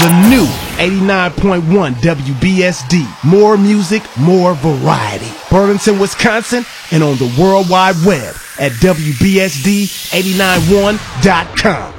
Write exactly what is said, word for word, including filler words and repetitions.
the new eighty-nine point one W B S D. More music, more variety. Burlington, Wisconsin, and on the World Wide Web at W B S D eight nine one dot com.